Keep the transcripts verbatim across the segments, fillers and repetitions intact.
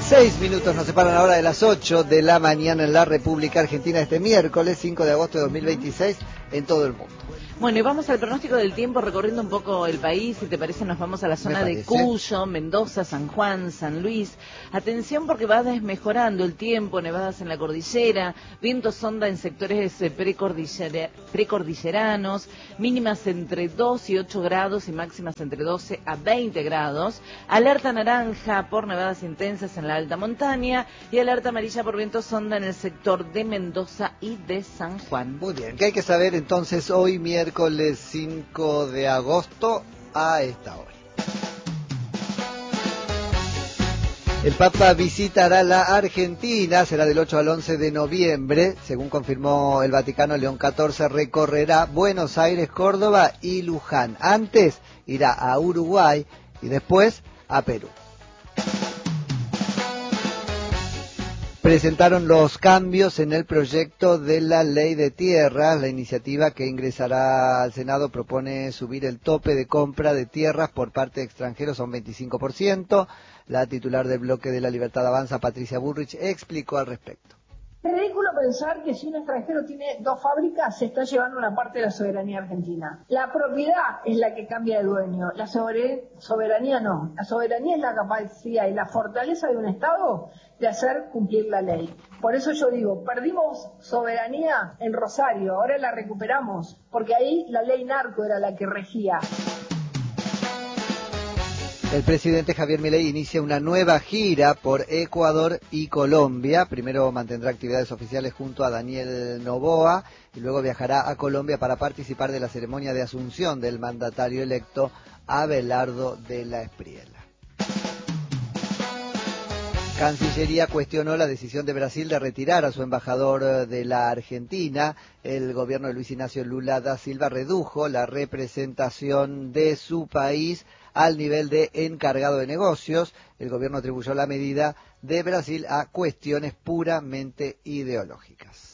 Seis minutos nos separan ahora de las ocho de la mañana en la República Argentina este miércoles cinco de agosto de dos mil veintiséis en todo el mundo. Bueno, y vamos al pronóstico del tiempo recorriendo un poco el país. Si te parece, nos vamos a la zona de Cuyo, Mendoza, San Juan, San Luis. Atención porque va desmejorando el tiempo, nevadas en la cordillera, vientos sonda en sectores precordillera, precordilleranos, mínimas entre dos y ocho grados y máximas entre doce a veinte grados. Alerta naranja por nevadas intensas en la alta montaña y alerta amarilla por vientos sonda en el sector de Mendoza y de San Juan. Muy bien, ¿qué hay que saber entonces hoy miércoles? Miércoles cinco de agosto a esta hora? El Papa visitará la Argentina, será del ocho al once de noviembre, según confirmó el Vaticano. León catorce recorrerá Buenos Aires, Córdoba y Luján. Antes irá a Uruguay y después a Perú. Presentaron los cambios en el proyecto de la ley de tierras. La iniciativa que ingresará al Senado propone subir el tope de compra de tierras por parte de extranjeros a un veinticinco por ciento. La titular del bloque de la Libertad Avanza, Patricia Bullrich, explicó al respecto. Es ridículo pensar que si un extranjero tiene dos fábricas, se está llevando una parte de la soberanía argentina. La propiedad es la que cambia de dueño, la soberanía no. La soberanía es la capacidad y la fortaleza de un Estado de hacer cumplir la ley. Por eso yo digo, perdimos soberanía en Rosario, ahora la recuperamos, porque ahí la ley narco era la que regía. El presidente Javier Milei inicia una nueva gira por Ecuador y Colombia. Primero mantendrá actividades oficiales junto a Daniel Noboa y luego viajará a Colombia para participar de la ceremonia de asunción del mandatario electo Abelardo de la Espriella. Cancillería cuestionó la decisión de Brasil de retirar a su embajador de la Argentina. El gobierno de Luis Ignacio Lula da Silva redujo la representación de su país al nivel de encargado de negocios. El gobierno atribuyó la medida de Brasil a cuestiones puramente ideológicas.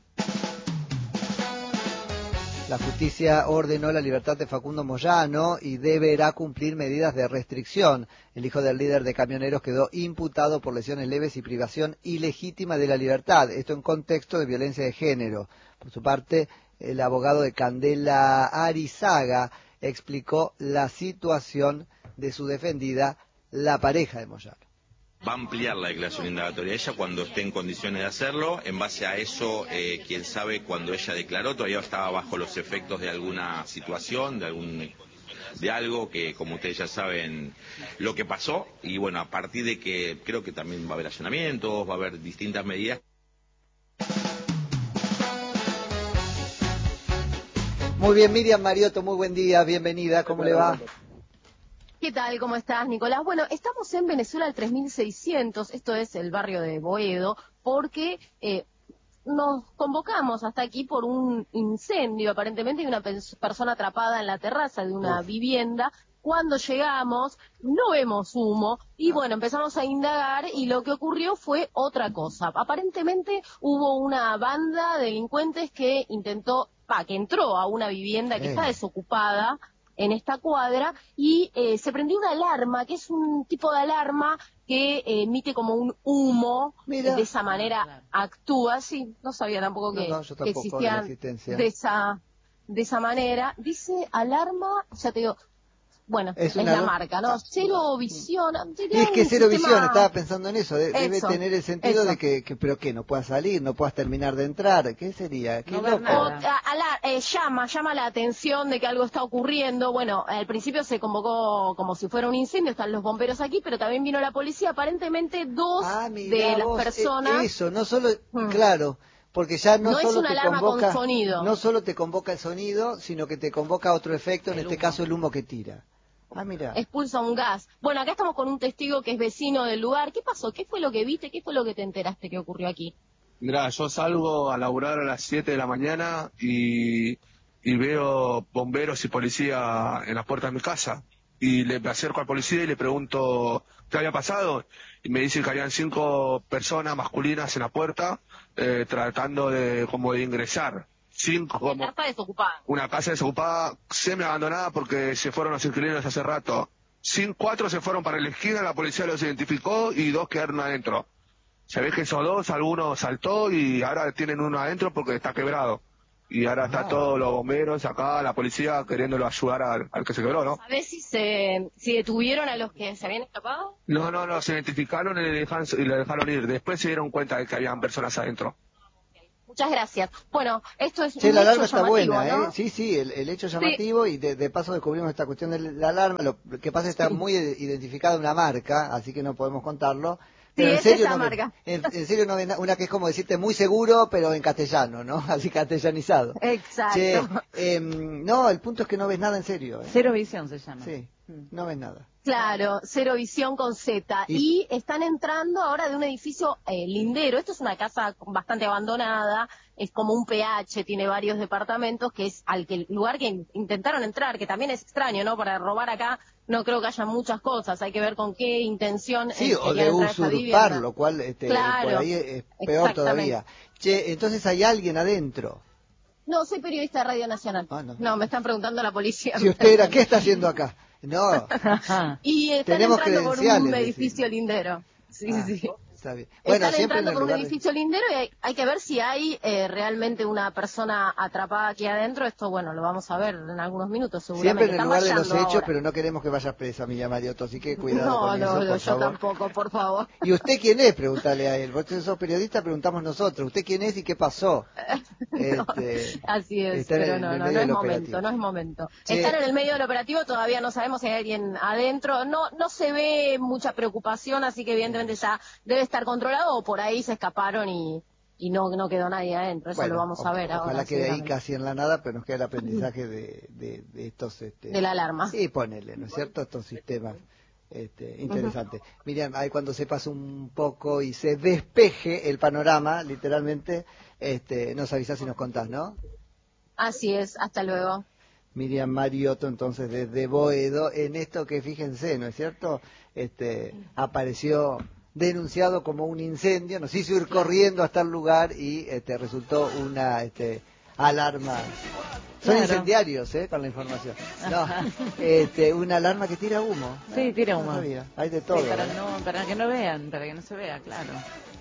La justicia ordenó la libertad de Facundo Moyano y deberá cumplir medidas de restricción. El hijo del líder de camioneros quedó imputado por lesiones leves y privación ilegítima de la libertad. Esto en contexto de violencia de género. Por su parte, el abogado de Candela Arizaga explicó la situación de su defendida, la pareja de Moyano. Va a ampliar la declaración indagatoria ella cuando esté en condiciones de hacerlo. En base a eso, eh, quién sabe, cuando ella declaró, todavía estaba bajo los efectos de alguna situación, de algún de algo que, como ustedes ya saben, lo que pasó. Y bueno, a partir de que creo que también va a haber allanamientos, va a haber distintas medidas. Muy bien, Miriam Mariotto, muy buen día, bienvenida, ¿cómo le va? ¿Qué tal? ¿Cómo estás, Nicolás? Bueno, estamos en Venezuela al tres mil seiscientos, esto es el barrio de Boedo, porque eh, nos convocamos hasta aquí por un incendio, aparentemente, de una persona atrapada en la terraza de una Uf. vivienda. Cuando llegamos, no vemos humo, y bueno, empezamos a indagar, y lo que ocurrió fue otra cosa. Aparentemente hubo una banda de delincuentes que intentó, pa, que entró a una vivienda que eh. está desocupada en esta cuadra, y eh, se prendió una alarma, que es un tipo de alarma que eh, emite como un humo. Mira. De esa manera actúa, sí, no sabía tampoco que, no, no, tampoco que existían de, de esa de esa manera. Dice alarma, ya te digo, bueno, es, es la marca, ¿no? Cero Visión. Y es que Cero sistema... Visión, estaba pensando en eso, de, eso debe tener el sentido eso. de que, que, pero qué, no puedas salir, no puedas terminar de entrar, ¿qué sería? ¿Qué no loco? O, a, a la, eh, llama, llama la atención de que algo está ocurriendo. Bueno, al principio se convocó como si fuera un incendio, están los bomberos aquí, pero también vino la policía, aparentemente dos ah, de las vos, personas... Eso, no solo, hmm. claro... Porque ya no, no solo es una te alarma convoca, con sonido. No solo te convoca el sonido, sino que te convoca otro efecto, en el este humo. caso el humo que tira. Ah, mira. Expulsa un gas. Bueno, acá estamos con un testigo que es vecino del lugar. ¿Qué pasó? ¿Qué fue lo que viste? ¿Qué fue lo que te enteraste que ocurrió aquí? Mirá, yo salgo a laburar a las siete de la mañana y, y veo bomberos y policía en las puertas de mi casa. Y le acerco al policía y le pregunto qué había pasado. Y me dicen que habían cinco personas masculinas en la puerta eh, tratando de como de ingresar. Cinco, como una casa desocupada. Una casa desocupada, semi abandonada porque se fueron los inquilinos hace rato. Sin, cuatro se fueron para la esquina, la policía los identificó y dos quedaron adentro. Se ve que esos dos, alguno saltó y ahora tienen uno adentro porque está quebrado. Y ahora está todos los bomberos acá, la policía queriéndolo ayudar al, al que se quebró, ¿no? ¿Sabés si se si detuvieron a los que se habían escapado? No, no, no, se identificaron y le dejaron, y le dejaron ir. Después se dieron cuenta de que habían personas adentro. Muchas gracias. Bueno, esto es Sí, un la hecho alarma está llamativo, buena, ¿no? ¿eh? Sí, sí, el, el hecho llamativo sí. Y de, de paso descubrimos esta cuestión de la alarma. Lo que pasa es que está sí. muy identificada una marca, así que no podemos contarlo. Pero sí, en serio, esa no marca. Ve, en, en serio no ve una que es como decirte muy seguro, pero en castellano, ¿no? Así castellanizado. Exacto. Che, eh, no, el punto es que no ves nada en serio. ¿eh? Cero visión se llama. Sí, no ves nada. Claro, Cero Visión con Z. Y, y están entrando ahora de un edificio eh, lindero. Esto es una casa bastante abandonada, es como un P H, tiene varios departamentos, que es al que el lugar que in, intentaron entrar, que también es extraño, ¿no? Para robar acá no creo que haya muchas cosas, hay que ver con qué intención. Sí, o de usurpar, lo cual este, claro, por ahí es peor todavía. Che, entonces hay alguien adentro. No, soy periodista de Radio Nacional. Ah, no. no, me están preguntando la policía. Si usted era, ¿qué está haciendo acá? No. Y están Tenemos entrando por un edificio decir. lindero. Sí, ah, sí. Está bien. Bueno, están entrando en por un de... edificio lindero y hay, hay que ver si hay eh, realmente una persona atrapada aquí adentro. Esto, bueno, lo vamos a ver en algunos minutos seguramente. Siempre en el lugar de los hechos, ahora. Pero no queremos que vayas presa, Miriam Mariotto, así que cuidado no, con no, eso, no, por yo favor. tampoco, por favor. ¿Y usted quién es? Pregúntale a él. Vos sos periodista, preguntamos nosotros. ¿Usted quién es y qué pasó? no, este, así es, pero no, no, no es momento, no es momento. Sí. Están en el medio del operativo, todavía no sabemos si hay alguien adentro. No, no se ve mucha preocupación, así que evidentemente ya debe estar controlado o por ahí se escaparon y, y no, no quedó nadie adentro. Eso bueno, lo vamos a ver ojalá ahora. Ojalá quede ahí casi en la nada, pero nos queda el aprendizaje de, de, de estos... Este, de la alarma. Sí, ponele, ¿no es cierto? Estos sistemas este, interesantes. Uh-huh. Miriam, ahí cuando se pase un poco y se despeje el panorama, literalmente, este, nos avisás y nos contás, ¿no? Así es, hasta luego. Miriam Mariotto, entonces, desde Boedo, en esto que, fíjense, ¿no es cierto? Este, apareció denunciado como un incendio, nos hizo ir corriendo hasta el lugar y este, resultó una este, alarma. Son claro. incendiarios, ¿eh? Con la información. No, este, una alarma que tira humo. Sí, tira humo. No sabía. Hay de todo. Sí, para, ¿eh? no, para que no vean, para que no se vea, claro.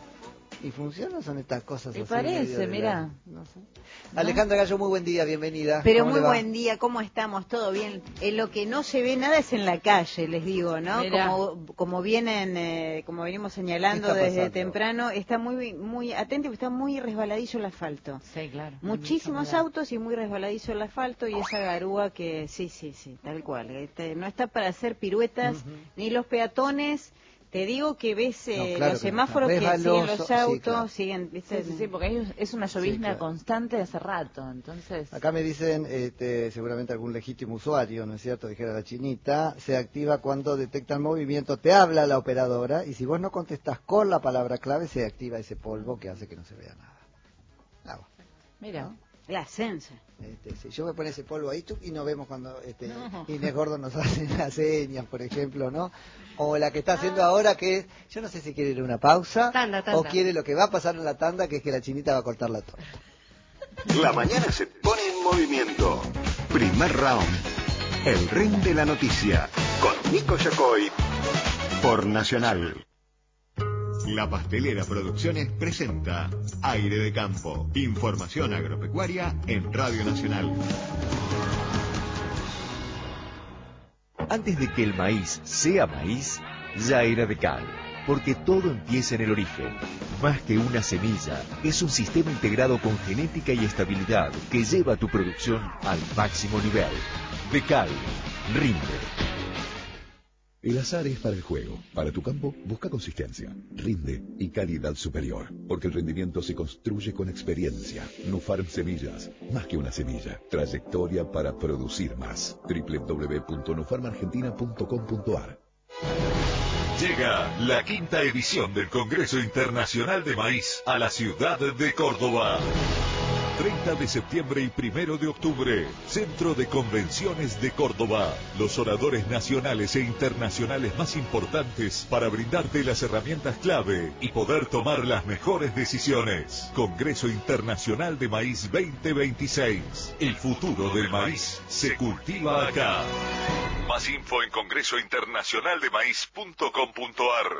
¿Y funciona o son estas cosas Me así? parece, mira. No sé. ¿No? Alejandra Gallo, muy buen día, bienvenida. Pero muy buen día, ¿cómo estamos? ¿Todo bien? En lo que no se ve nada es en la calle, les digo, ¿no? Mirá. Como como vienen, eh, como venimos señalando desde temprano, está muy muy atento, está muy resbaladizo el asfalto. Sí, claro. Muchísimos autos y muy resbaladizo el asfalto y esa garúa que, sí, sí, sí, tal cual. Este, no está para hacer piruetas, uh-huh. ni los peatones. Te digo que ves eh, no, claro los semáforos que, que siguen los autos, sí, claro. siguen, ¿viste? Sí, sí, sí, porque es una llovizna sí, claro. constante de hace rato, entonces... Acá me dicen, este, seguramente algún legítimo usuario, ¿no es cierto?, dijera la chinita, se activa cuando detecta el movimiento, te habla la operadora, y si vos no contestás con la palabra clave, se activa ese polvo que hace que no se vea nada. Agua. Mira. ¿No? La ascensa. Este, si yo me pongo ese polvo ahí tú, y no vemos cuando este, no. Inés Gordo nos hace las señas, por ejemplo, ¿no? O la que está haciendo ah. ahora, que es, yo no sé si quiere ir a una pausa, tanda, tanda. O quiere lo que va a pasar en la tanda, que es que la chinita va a cortar la torta. La mañana se pone en movimiento. Primer round. El ring de la noticia. Con Nico Yacoy. Por Nacional. La Pastelera Producciones presenta Aire de Campo. Información agropecuaria en Radio Nacional. Antes de que el maíz sea maíz, ya era de cal. Porque todo empieza en el origen. Más que una semilla, es un sistema integrado con genética y estabilidad que lleva tu producción al máximo nivel. De cal, rinde. El azar es para el juego. Para tu campo, busca consistencia, rinde y calidad superior. Porque el rendimiento se construye con experiencia. Nufarm Semillas, más que una semilla. Trayectoria para producir más. doble u doble u doble u punto nufarm argentina punto com punto a r. Llega la quinta edición del Congreso Internacional de Maíz a la ciudad de Córdoba. treinta de septiembre y primero de octubre. Centro de Convenciones de Córdoba. Los oradores nacionales e internacionales más importantes para brindarte las herramientas clave y poder tomar las mejores decisiones. Congreso Internacional de Maíz veinte veintiséis. El futuro del maíz se cultiva acá. Más info en congreso internacional de maíz punto com punto ar.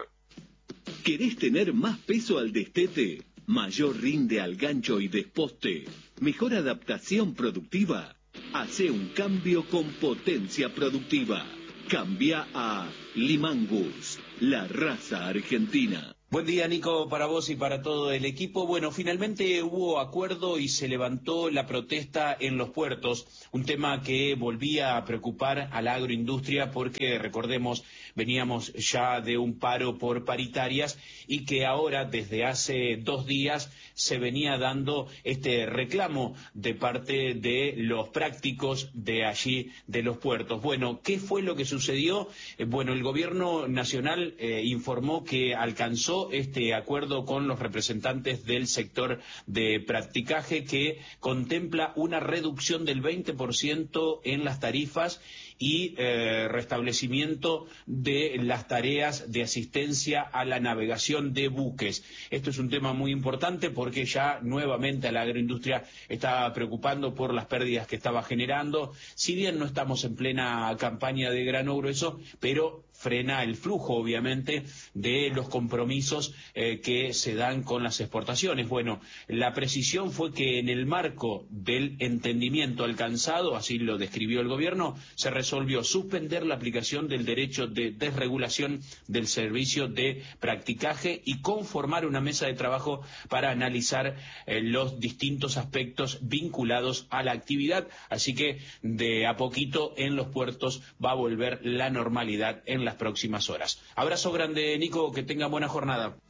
¿Querés tener más peso al destete? ¿Mayor rinde al gancho y desposte? ¿Mejor adaptación productiva? Hace un cambio con potencia productiva. Cambia a Limangus, la raza argentina. Buen día, Nico, para vos y para todo el equipo. Bueno, finalmente hubo acuerdo y se levantó la protesta en los puertos, un tema que volvía a preocupar a la agroindustria porque, recordemos, veníamos ya de un paro por paritarias y que ahora, desde hace dos días, se venía dando este reclamo de parte de los prácticos de allí, de los puertos. Bueno, ¿qué fue lo que sucedió? Eh, bueno, el gobierno nacional eh, informó que alcanzó este acuerdo con los representantes del sector de practicaje que contempla una reducción del veinte por ciento en las tarifas y eh, restablecimiento de las tareas de asistencia a la navegación de buques. Esto es un tema muy importante porque ya nuevamente a la agroindustria está preocupando por las pérdidas que estaba generando. Si bien no estamos en plena campaña de grano grueso, pero frena el flujo, obviamente, de los compromisos eh, que se dan con las exportaciones. Bueno, la precisión fue que en el marco del entendimiento alcanzado, así lo describió el gobierno, se resolvió suspender la aplicación del derecho de desregulación del servicio de practicaje y conformar una mesa de trabajo para analizar eh, los distintos aspectos vinculados a la actividad. Así que de a poquito en los puertos va a volver la normalidad en la las próximas horas. Abrazo grande, Nico, que tenga buena jornada.